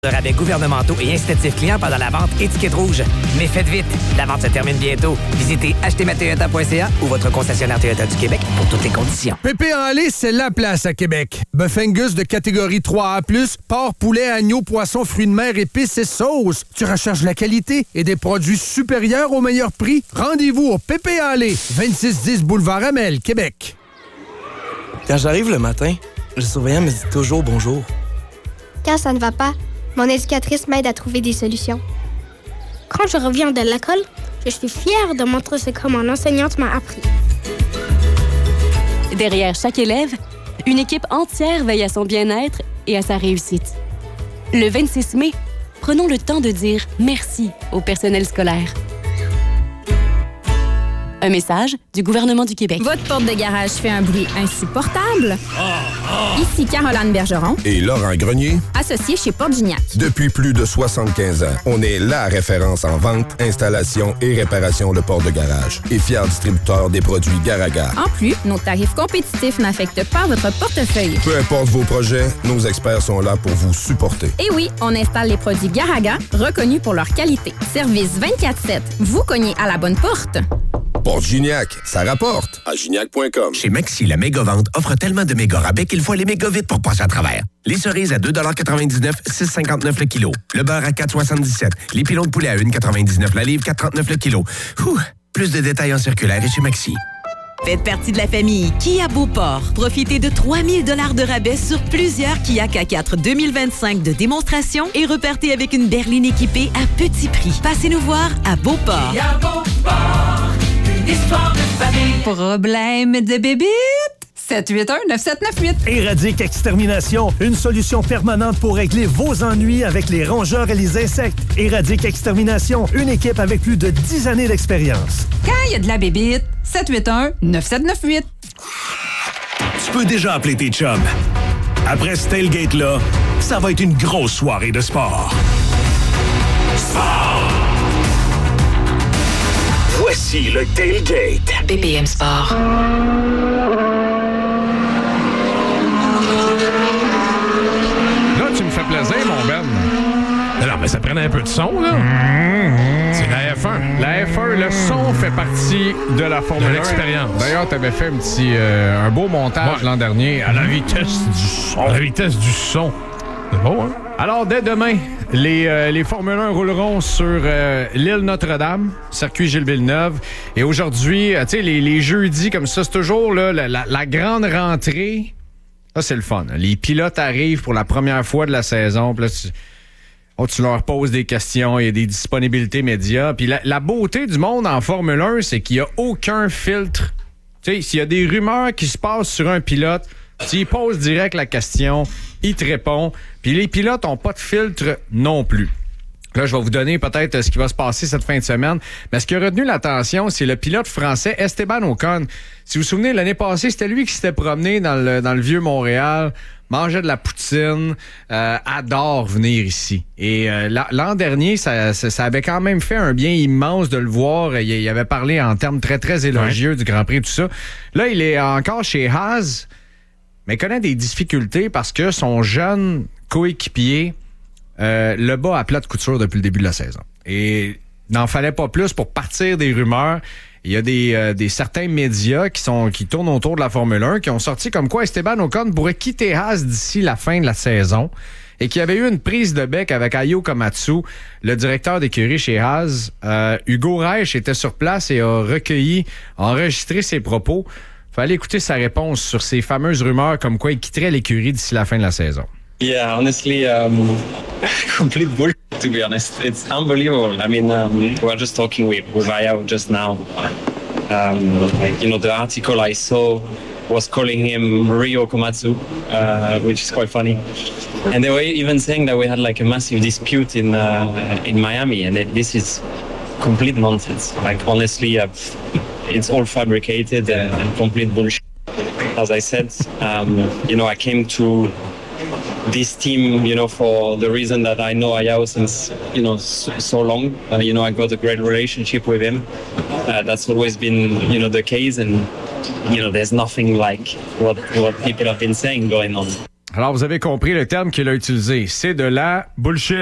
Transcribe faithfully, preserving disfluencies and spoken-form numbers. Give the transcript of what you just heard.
De rabais gouvernementaux et incitatifs clients pendant la vente étiquette rouge. Mais faites vite, la vente se termine bientôt. Visitez acheter ma toyota point c a ou votre concessionnaire Toyota du Québec pour toutes les conditions. Pépé en lait, c'est la place à Québec. Bœuf Angus de catégorie trois A plus, porc, poulet, agneau, poisson, fruits de mer, épices et sauces. Tu recherches la qualité et des produits supérieurs au meilleur prix? Rendez-vous au Pépé en lait, vingt-six dix boulevard Amel, Québec. Quand j'arrive le matin, le surveillant me dit toujours bonjour. Quand ça ne va pas, mon éducatrice m'aide à trouver des solutions. Quand je reviens de l'école, je suis fière de montrer ce que mon enseignante m'a appris. Derrière chaque élève, une équipe entière veille à son bien-être et à sa réussite. Le vingt-six mai, prenons le temps de dire merci au personnel scolaire. Un message du gouvernement du Québec. Votre porte de garage fait un bruit insupportable? Oh, oh. Ici Caroline Bergeron et Laurent Grenier, associés chez Porte Gignac. Depuis plus de soixante-quinze ans, on est la référence en vente, installation et réparation de portes de garage et fier distributeur des produits Garaga. En plus, nos tarifs compétitifs n'affectent pas votre portefeuille. Peu importe vos projets, nos experts sont là pour vous supporter. Et oui, on installe les produits Garaga, reconnus pour leur qualité. Service vingt-quatre sept. Vous cognez à la bonne porte. Porte Gignac, ça rapporte à gignac point com. Chez Maxi, la méga-vente offre tellement de méga rabais qu'il faut aller méga vite pour passer à travers. Les cerises à deux quatre-vingt-dix-neuf, six cinquante-neuf le kilo. Le beurre à quatre soixante-dix-sept. Les pilons de poulet à un quatre-vingt-dix-neuf la livre, quatre trente-neuf le kilo. Ouh, plus de détails en circulaire et chez Maxi. Faites partie de la famille Kia Beauport. Profitez de trois mille dollars de rabais sur plusieurs Kia K quatre deux mille vingt-cinq de démonstration et repartez avec une berline équipée à petit prix. Passez nous voir à Beauport. Kia Beauport, une histoire de famille. Problème de bébite? sept huit un neuf sept neuf huit. Éradique Extermination, une solution permanente pour régler vos ennuis avec les rongeurs et les insectes. Éradique Extermination, une équipe avec plus de dix années d'expérience. Quand il y a de la bébite, sept huit un neuf sept neuf huit. Tu peux déjà appeler tes chums. Après ce tailgate-là, ça va être une grosse soirée de sport. Sport! Voici le tailgate. B P M Sport. Là, tu me fais plaisir, mon Ben. Non, mais ça prenait un peu de son, là. Mmh. C'est la F un. La F un, le son fait partie de la Formule un. De l'expérience. D'ailleurs, tu avais fait un petit, euh, un beau montage ouais. l'an dernier à la vitesse du son. À la vitesse du son. C'est beau, hein? Alors, dès demain, les, euh, les Formule un rouleront sur euh, l'île Notre-Dame, circuit Gilles-Villeneuve. Et aujourd'hui, euh, tu sais, les, les jeudis comme ça, c'est toujours là, la, la, la grande rentrée. Là, c'est le fun. Hein. Les pilotes arrivent pour la première fois de la saison. Puis là, tu, oh, tu leur poses des questions, il y a des disponibilités médias. Puis la, la beauté du monde en Formule un, c'est qu'il n'y a aucun filtre. Tu sais, s'il y a des rumeurs qui se passent sur un pilote, tu y poses direct la question, il te répond. Puis les pilotes n'ont pas de filtre non plus. Là, je vais vous donner peut-être ce qui va se passer cette fin de semaine. Mais ce qui a retenu l'attention, c'est le pilote français Esteban Ocon. Si vous vous souvenez, l'année passée, c'était lui qui s'était promené dans le, dans le vieux Montréal, mangeait de la poutine, euh, adore venir ici. Et euh, l'an dernier, ça, ça, ça avait quand même fait un bien immense de le voir. Il, il avait parlé en termes très, très élogieux ouais. du Grand Prix, tout ça. Là, il est encore chez Haas, mais connaît des difficultés parce que son jeune coéquipier euh, le bat à plate couture depuis le début de la saison. Et n'en fallait pas plus pour partir des rumeurs. Il y a des, euh, des certains médias qui sont qui tournent autour de la Formule un qui ont sorti comme quoi Esteban Ocon pourrait quitter Haas d'ici la fin de la saison et qu'il y avait eu une prise de bec avec Ayo Komatsu, le directeur d'écurie chez Haas. Euh, Hugo Reich était sur place et a recueilli, a enregistré ses propos. Fallait écouter sa réponse sur ces fameuses rumeurs comme quoi il quitterait l'écurie d'ici la fin de la saison. Yeah, honestly, um, complete bullshit, to be honest. It's unbelievable. I mean, um, we were just talking with, with Ayao just now. Um, you know, the article I saw was calling him Ryo Komatsu, uh, which is quite funny. And they were even saying that we had like a massive dispute in uh, in Miami, and it, this is complete nonsense. Like, honestly, uh, it's all fabricated and, and complete bullshit. As I said, um, you know, I came to this team, you know, for the reason that I know Ayao since, you know, so, so long. Uh, you know, I got a great relationship with him. Uh, that's always been, you know, the case. And, you know, there's nothing like what, what people have been saying going on. Alors, vous avez compris le terme qu'il a utilisé. C'est de la... Bullshit.